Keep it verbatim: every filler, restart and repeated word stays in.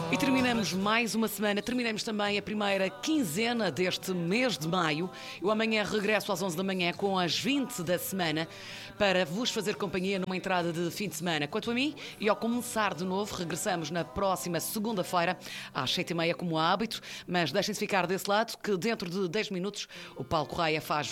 E terminamos mais uma semana, terminamos também a primeira quinzena deste mês de maio. Eu amanhã regresso às onze da manhã com as vinte da semana para vos fazer companhia numa entrada de fim de semana. Quanto a mim, e ao começar de novo, regressamos na próxima segunda-feira às sete e meia como há hábito, mas deixem-se ficar desse lado que dentro de dez minutos o Paulo Correia faz